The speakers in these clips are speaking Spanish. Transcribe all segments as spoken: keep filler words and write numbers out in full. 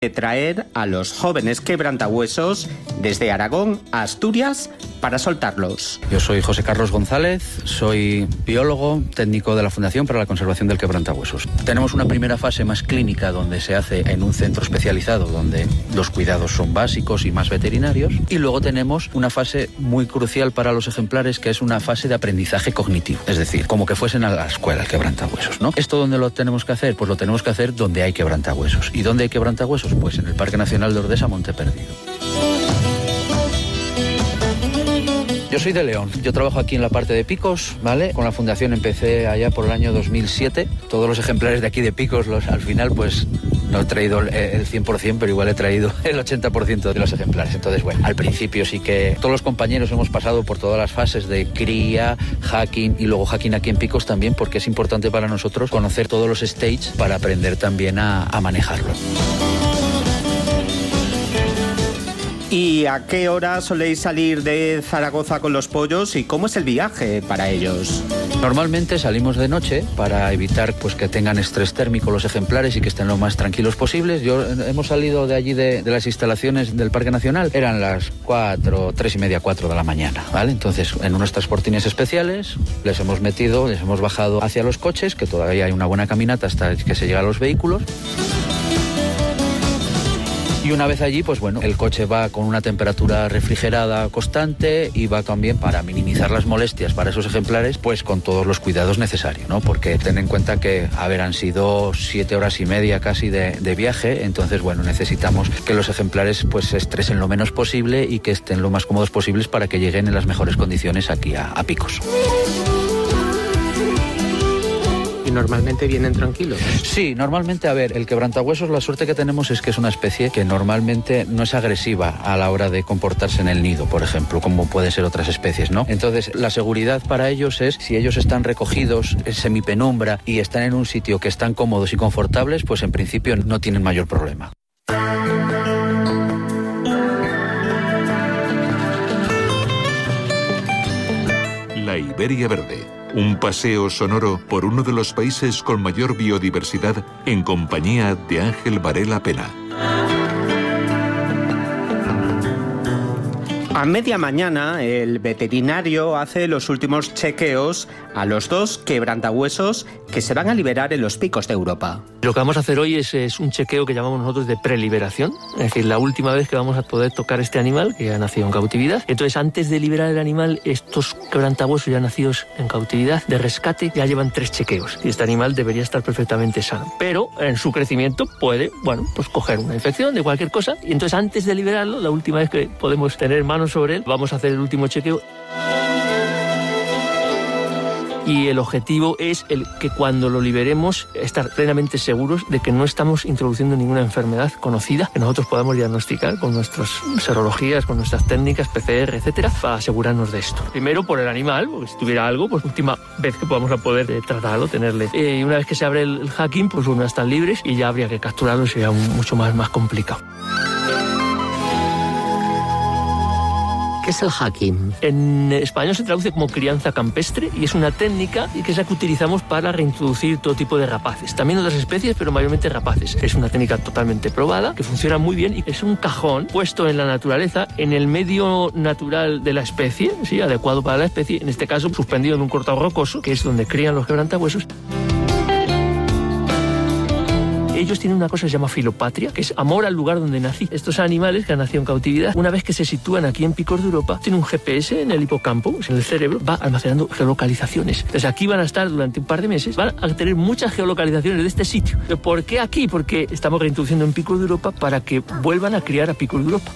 de traer a los jóvenes quebrantahuesos desde Aragón a Asturias para soltarlos. Yo soy José Carlos González, soy biólogo técnico de la Fundación para la Conservación del Quebrantahuesos. Tenemos una primera fase más clínica donde se hace en un centro especializado donde los cuidados son básicos y más veterinarios, y luego tenemos una fase muy crucial para los ejemplares que es una fase de aprendizaje cognitivo, es decir, como que fuesen a la escuela el quebrantahuesos, ¿no? ¿Esto dónde lo tenemos que hacer? Pues lo tenemos que hacer donde hay quebrantahuesos. ¿Y dónde hay quebrantahuesos? Pues en el Parque Nacional de Ordesa Monte Perdido. Yo soy de León, yo trabajo aquí en la parte de Picos, ¿vale? Con la fundación empecé allá por el año dos mil siete. Todos los ejemplares de aquí de Picos, los, al final, pues no he traído el cien por ciento, pero igual he traído el ochenta por ciento de los ejemplares. Entonces, bueno, al principio sí que todos los compañeros hemos pasado por todas las fases de cría, hacking y luego hacking aquí en Picos también, porque es importante para nosotros conocer todos los stages para aprender también a, a manejarlo. ¿Y a qué hora soléis salir de Zaragoza con los pollos y cómo es el viaje para ellos? Normalmente salimos de noche para evitar pues, que tengan estrés térmico los ejemplares y que estén lo más tranquilos posibles. Yo, hemos salido de allí de, de las instalaciones del Parque Nacional, eran las cuatro, tres y media, cuatro de la mañana, ¿vale? Entonces, en unos transportines especiales les hemos metido, les hemos bajado hacia los coches, que todavía hay una buena caminata hasta que se llega a los vehículos. Y una vez allí, pues bueno, el coche va con una temperatura refrigerada constante y va también para minimizar las molestias para esos ejemplares, pues con todos los cuidados necesarios, ¿no? Porque ten en cuenta que, a ver, han sido siete horas y media casi de, de viaje, entonces, bueno, necesitamos que los ejemplares pues se estresen lo menos posible y que estén lo más cómodos posibles para que lleguen en las mejores condiciones aquí a, a Picos. ¿Normalmente vienen tranquilos? Sí, normalmente, a ver, el quebrantahuesos, la suerte que tenemos es que es una especie que normalmente no es agresiva a la hora de comportarse en el nido, por ejemplo, como pueden ser otras especies, ¿no? Entonces, la seguridad para ellos es, si ellos están recogidos en semipenumbra y están en un sitio que están cómodos y confortables, pues en principio no tienen mayor problema. La Iberia Verde. Un paseo sonoro por uno de los países con mayor biodiversidad en compañía de Ángel Varela Pena. A media mañana, el veterinario hace los últimos chequeos a los dos quebrantahuesos que se van a liberar en los Picos de Europa. Lo que vamos a hacer hoy es, es un chequeo que llamamos nosotros de preliberación, es decir, la última vez que vamos a poder tocar este animal que ya ha nacido en cautividad. Entonces, antes de liberar el animal, estos quebrantahuesos ya nacidos en cautividad de rescate ya llevan tres chequeos y este animal debería estar perfectamente sano. Pero en su crecimiento puede, bueno, pues coger una infección de cualquier cosa y entonces antes de liberarlo, la última vez que podemos tener manos sobre él, vamos a hacer el último chequeo. Y el objetivo es el que cuando lo liberemos estar plenamente seguros de que no estamos introduciendo ninguna enfermedad conocida que nosotros podamos diagnosticar con nuestras serologías, con nuestras técnicas, P C R, etcétera, para asegurarnos de esto. Primero por el animal, porque si tuviera algo, pues última vez que podamos a poder eh, tratarlo, tenerle. Eh, y una vez que se abre el, el hacking, pues bueno, están libres y ya habría que capturarlo y sería un, mucho más, más complicado. ¿Qué es el hacking? En español se traduce como crianza campestre y es una técnica que es la que utilizamos para reintroducir todo tipo de rapaces. También otras especies, pero mayormente rapaces. Es una técnica totalmente probada, que funciona muy bien y es un cajón puesto en la naturaleza, en el medio natural de la especie, ¿sí? Adecuado para la especie, en este caso suspendido en un cortado rocoso, que es donde crían los quebrantahuesos. Ellos tienen una cosa que se llama filopatria, que es amor al lugar donde nací. Estos animales que han nacido en cautividad, una vez que se sitúan aquí en Picos de Europa, tienen un G P S en el hipocampo, en el cerebro, va almacenando geolocalizaciones. Entonces aquí van a estar durante un par de meses, van a tener muchas geolocalizaciones de este sitio. ¿Por qué aquí? Porque estamos reintroduciendo en Picos de Europa para que vuelvan a criar a Picos de Europa.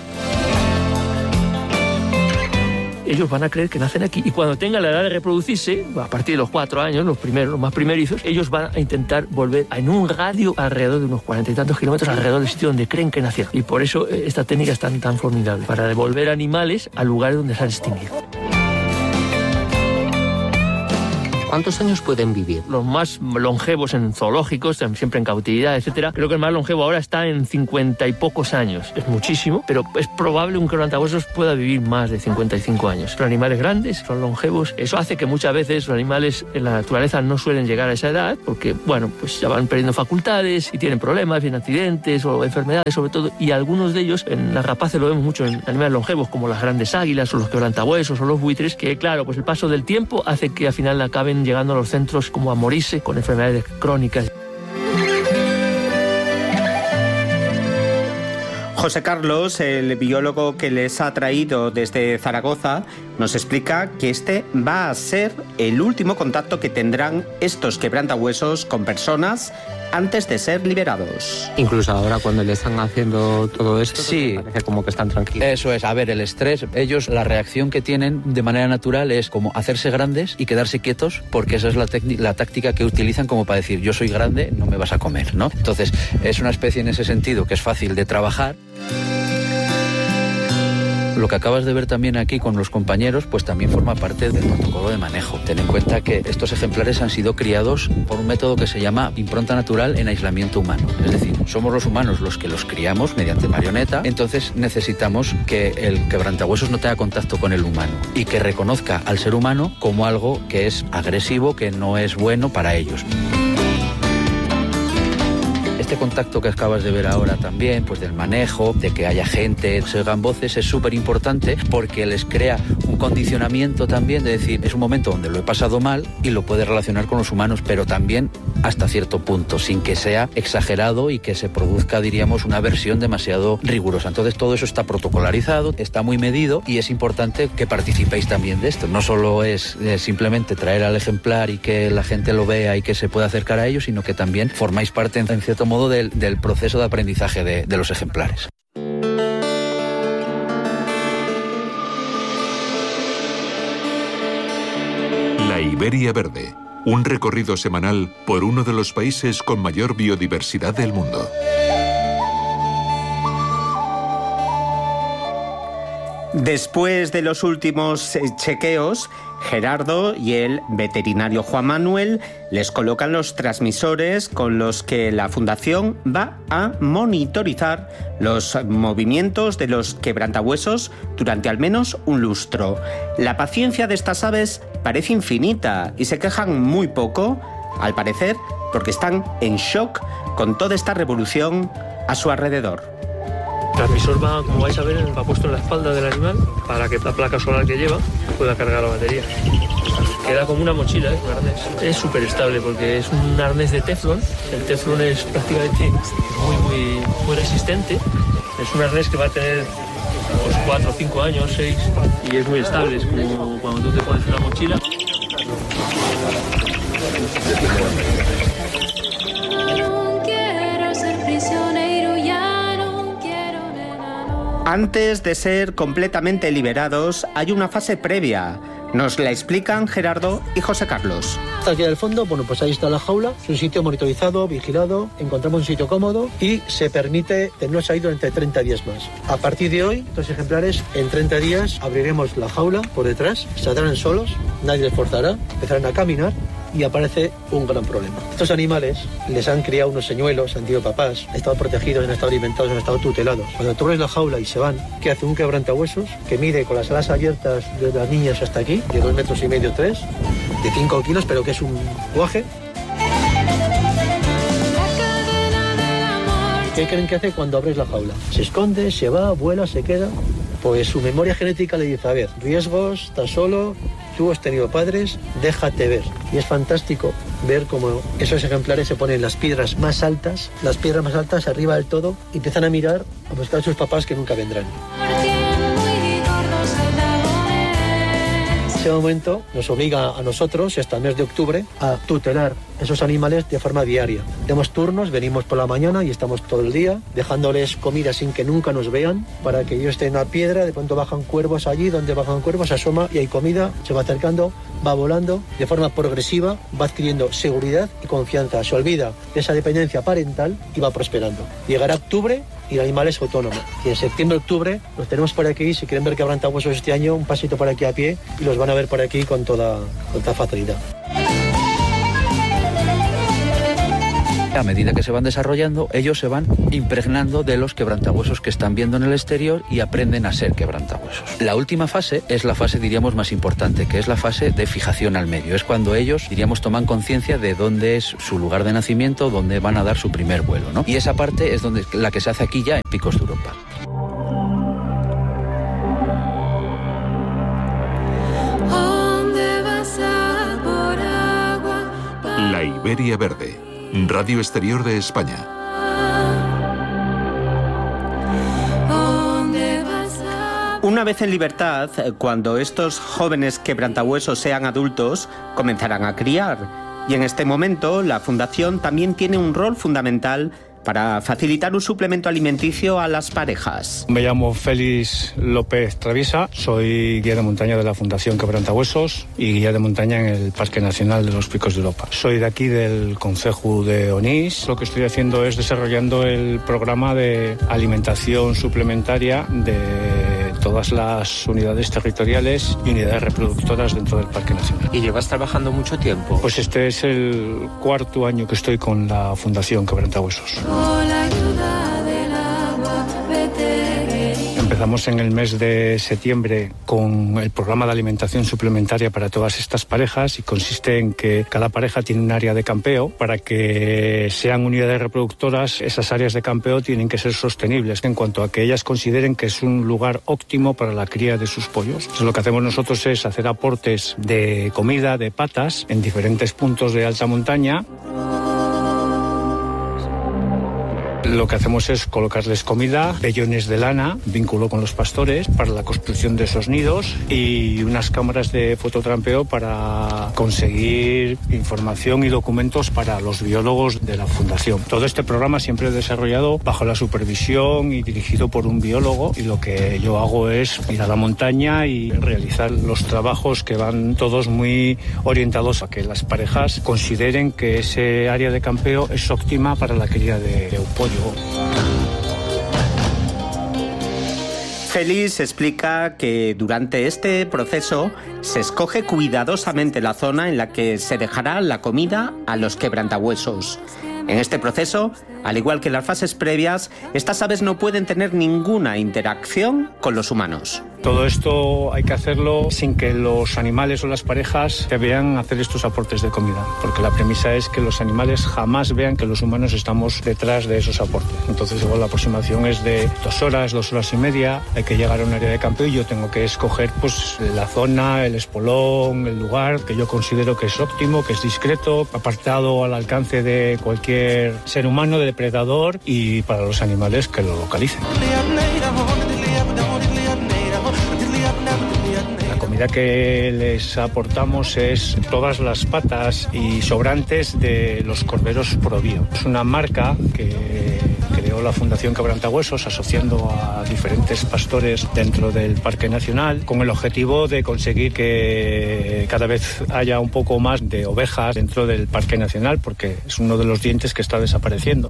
Ellos van a creer que nacen aquí y cuando tengan la edad de reproducirse, a partir de los cuatro años, los primeros, los más primerizos, ellos van a intentar volver en un radio alrededor de unos cuarenta y tantos kilómetros alrededor del sitio donde creen que nacieron. Y por eso esta técnica es tan, tan formidable, para devolver animales a lugares donde se han extinguido. ¿Cuántos años pueden vivir? Los más longevos en zoológicos, siempre en cautividad, etcétera. Creo que el más longevo ahora está en cincuenta y pocos años. Es muchísimo, pero es probable que un quebrantahuesos pueda vivir más de cincuenta y cinco años. Son animales grandes, son longevos. Eso hace que muchas veces los animales en la naturaleza no suelen llegar a esa edad porque, bueno, pues ya van perdiendo facultades y tienen problemas, bien accidentes o enfermedades sobre todo. Y algunos de ellos, en las rapaces lo vemos mucho en animales longevos como las grandes águilas o los quebrantahuesos o los buitres, que claro, pues el paso del tiempo hace que al final acaben llegando a los centros como a morirse con enfermedades crónicas. José Carlos, el biólogo que les ha traído desde Zaragoza, nos explica que este va a ser el último contacto que tendrán estos quebrantahuesos con personas antes de ser liberados. Incluso ahora cuando le están haciendo todo esto, sí, parece como que están tranquilos. Eso es, a ver, el estrés, ellos la reacción que tienen de manera natural es como hacerse grandes y quedarse quietos, porque esa es la, la táctica que utilizan como para decir, yo soy grande, no me vas a comer, ¿no? Entonces, es una especie en ese sentido que es fácil de trabajar. Lo que acabas de ver también aquí con los compañeros, pues también forma parte del protocolo de manejo. Ten en cuenta que estos ejemplares han sido criados por un método que se llama impronta natural en aislamiento humano. Es decir, somos los humanos los que los criamos mediante marioneta, entonces necesitamos que el quebrantahuesos no tenga contacto con el humano y que reconozca al ser humano como algo que es agresivo, que no es bueno para ellos. Este contacto que acabas de ver ahora también, pues del manejo, de que haya gente, se oigan voces, es súper importante porque les crea un condicionamiento también de decir, es un momento donde lo he pasado mal y lo puedes relacionar con los humanos, pero también hasta cierto punto, sin que sea exagerado y que se produzca, diríamos, una versión demasiado rigurosa. Entonces todo eso está protocolarizado, está muy medido y es importante que participéis también de esto. No solo es eh, simplemente traer al ejemplar y que la gente lo vea y que se pueda acercar a ellos, sino que también formáis parte, en cierto modo, Del, del proceso de aprendizaje de, de los ejemplares. La Iberia Verde, un recorrido semanal por uno de los países con mayor biodiversidad del mundo. Después de los últimos chequeos, Gerardo y el veterinario Juan Manuel les colocan los transmisores con los que la Fundación va a monitorizar los movimientos de los quebrantahuesos durante al menos un lustro. La paciencia de estas aves parece infinita y se quejan muy poco, al parecer, porque están en shock con toda esta revolución a su alrededor. El transmisor va, como vais a ver, va puesto en la espalda del animal para que la placa solar que lleva pueda cargar la batería. Queda como una mochila, ¿eh? Un arnés. Es súper estable porque es un arnés de teflón. El teflón es prácticamente muy, muy, muy resistente. Es un arnés que va a tener pues, cuatro, cinco años, seis, y es muy estable. Es como cuando tú te pones una mochila. Antes de ser completamente liberados, hay una fase previa. Nos la explican Gerardo y José Carlos. Aquí al fondo, bueno, pues ahí está la jaula. Es un sitio monitorizado, vigilado. Encontramos un sitio cómodo y se permite tenerlos ahí durante treinta días más. A partir de hoy, estos ejemplares, en treinta días, abriremos la jaula por detrás. Saldrán solos, nadie les forzará, empezarán a caminar. Y aparece un gran problema. Estos animales les han criado unos señuelos, han tenido papás, han estado protegidos, han estado alimentados, han estado tutelados. Cuando tú abres la jaula y se van, ¿qué hace? Un quebrantahuesos que mide con las alas abiertas de las niñas hasta aquí, de dos metros y medio, tres, de cinco kilos, pero que es un guaje. ¿Qué creen que hace cuando abres la jaula? Se esconde, se va, vuela, se queda. Pues su memoria genética le dice, a ver, riesgos, estás solo, tú has tenido padres, déjate ver. Y es fantástico ver cómo esos ejemplares se ponen las piedras más altas, las piedras más altas arriba del todo, y empiezan a mirar, a buscar a sus papás que nunca vendrán. Ese momento nos obliga a nosotros, hasta el mes de octubre, a tutelar esos animales de forma diaria. Tenemos turnos, venimos por la mañana y estamos todo el día dejándoles comida sin que nunca nos vean, para que ellos estén a piedra. De pronto bajan cuervos allí, donde bajan cuervos, se asoma y hay comida, se va acercando, va volando, de forma progresiva, va adquiriendo seguridad y confianza, se olvida de esa dependencia parental y va prosperando. Llegará octubre y el animal es autónomo. Y en septiembre-octubre los tenemos por aquí. Si quieren ver quebrantahuesos este año, un pasito por aquí a pie y los van a ver por aquí con toda, con toda facilidad. A medida que se van desarrollando, ellos se van impregnando de los quebrantahuesos que están viendo en el exterior y aprenden a ser quebrantahuesos. La última fase es la fase, diríamos, más importante, que es la fase de fijación al medio. Es cuando ellos, diríamos, toman conciencia de dónde es su lugar de nacimiento, dónde van a dar su primer vuelo, ¿no? Y esa parte es donde la que se hace aquí ya en Picos de Europa. La Iberia Verde, Radio Exterior de España. Una vez en libertad, cuando estos jóvenes quebrantahuesos sean adultos, comenzarán a criar. Y en este momento, la Fundación también tiene un rol fundamental para facilitar un suplemento alimenticio a las parejas. Me llamo Félix López Traviesa, soy guía de montaña de la Fundación Quebrantahuesos y guía de montaña en el Parque Nacional de los Picos de Europa. Soy de aquí, del concejo de Onís. Lo que estoy haciendo es desarrollando el programa de alimentación suplementaria de todas las unidades territoriales y unidades reproductoras dentro del Parque Nacional. ¿Y llevas trabajando mucho tiempo? Pues este es el cuarto año que estoy con la Fundación Quebrantahuesos. Empezamos en el mes de septiembre con el programa de alimentación suplementaria para todas estas parejas y consiste en que cada pareja tiene un área de campeo. Para que sean unidades reproductoras, esas áreas de campeo tienen que ser sostenibles en cuanto a que ellas consideren que es un lugar óptimo para la cría de sus pollos. Entonces, lo que hacemos nosotros es hacer aportes de comida, de patas, en diferentes puntos de alta montaña. Lo que hacemos es colocarles comida, vellones de lana, vínculo con los pastores para la construcción de esos nidos y unas cámaras de fototrampeo para conseguir información y documentos para los biólogos de la Fundación. Todo este programa siempre es desarrollado bajo la supervisión y dirigido por un biólogo, y lo que yo hago es ir a la montaña y realizar los trabajos que van todos muy orientados a que las parejas consideren que ese área de campeo es óptima para la cría de, de un pollo. Félix explica que durante este proceso se escoge cuidadosamente la zona en la que se dejará la comida a los quebrantahuesos. En este proceso, al igual que en las fases previas, estas aves no pueden tener ninguna interacción con los humanos. Todo esto hay que hacerlo sin que los animales o las parejas se vean hacer estos aportes de comida, porque la premisa es que los animales jamás vean que los humanos estamos detrás de esos aportes. Entonces, igual la aproximación es de dos horas, dos horas y media, hay que llegar a un área de campeo y yo tengo que escoger pues la zona, el espolón, el lugar que yo considero que es óptimo, que es discreto, apartado al alcance de cualquier ser humano, de depredador, y para los animales que lo localicen. La comida que les aportamos es todas las patas y sobrantes de los corderos Probio. Es una marca que creó la Fundación Quebrantahuesos asociando a diferentes pastores dentro del Parque Nacional con el objetivo de conseguir que cada vez haya un poco más de ovejas dentro del Parque Nacional, porque es uno de los dientes que está desapareciendo.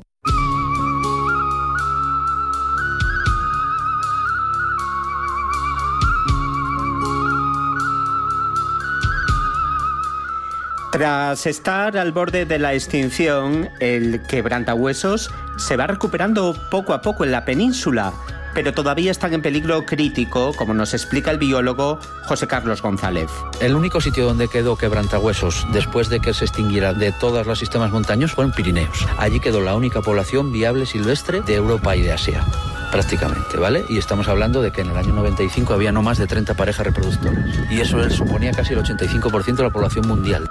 Tras estar al borde de la extinción, el quebrantahuesos se va recuperando poco a poco en la península, pero todavía están en peligro crítico, como nos explica el biólogo José Carlos González. El único sitio donde quedó quebrantahuesos después de que se extinguiera de todos los sistemas montañosos fue en Pirineos. Allí quedó la única población viable silvestre de Europa y de Asia, prácticamente, ¿vale? Y estamos hablando de que en el año noventa y cinco había no más de treinta parejas reproductoras. Y eso suponía casi el ochenta y cinco por ciento de la población mundial.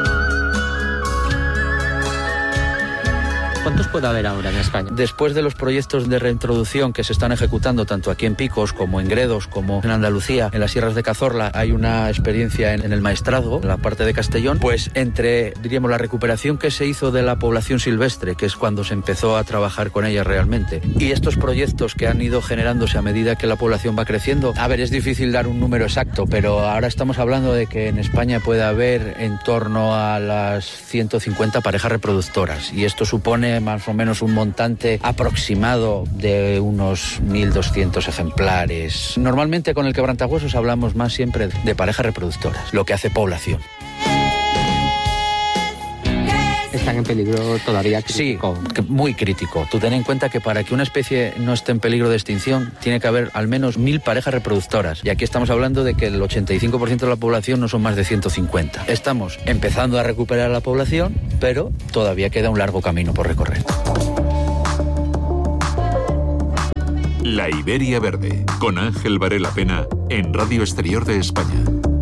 ¿Cuántos puede haber ahora en España? Después de los proyectos de reintroducción que se están ejecutando tanto aquí en Picos como en Gredos, como en Andalucía, en las sierras de Cazorla, hay una experiencia en, en el Maestrazgo, en la parte de Castellón, pues entre, diríamos, la recuperación que se hizo de la población silvestre, que es cuando se empezó a trabajar con ella realmente, y estos proyectos que han ido generándose a medida que la población va creciendo, a ver, es difícil dar un número exacto, pero ahora estamos hablando de que en España puede haber en torno a las ciento cincuenta parejas reproductoras, y esto supone más o menos un montante aproximado de unos mil doscientos ejemplares. Normalmente con el quebrantahuesos hablamos más siempre de parejas reproductoras, lo que hace población. Es están en peligro todavía crítico. Sí, muy crítico. Tú ten en cuenta que para que una especie no esté en peligro de extinción tiene que haber al menos mil parejas reproductoras. Y aquí estamos hablando de que el ochenta y cinco por ciento de la población no son más de ciento cincuenta. Estamos empezando a recuperar la población, pero todavía queda un largo camino por recorrer. La Iberia Verde, con Ángel Varela Pena, en Radio Exterior de España.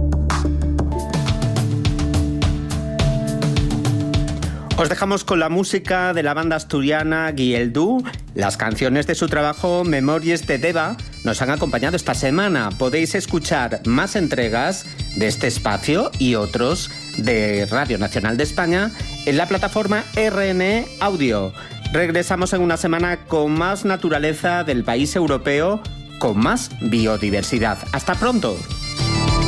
Os dejamos con la música de la banda asturiana Guieldú. Las canciones de su trabajo Memorias de Deva nos han acompañado esta semana. Podéis escuchar más entregas de este espacio y otros de Radio Nacional de España en la plataforma R N E Audio. Regresamos en una semana con más naturaleza del país europeo, con más biodiversidad. ¡Hasta pronto!